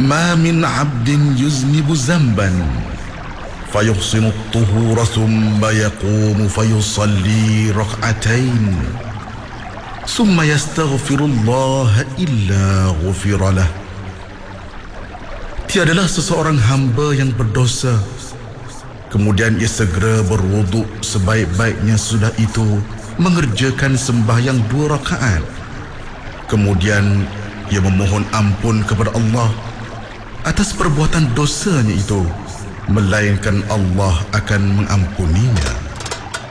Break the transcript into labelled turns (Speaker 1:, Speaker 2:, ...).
Speaker 1: ما من عبد يذنب ذنبا فيحسن الطهور ثم يقوم فيصلي ركعتين ثم يستغفر الله إلا غفر له. Tiadalah seseorang hamba yang berdosa kemudian ia segera berwuduk sebaik-baiknya, sudah itu mengerjakan sembahyang 2 rakaat, kemudian ia memohon ampun kepada Allah atas perbuatan dosanya itu, melainkan Allah akan mengampuninya.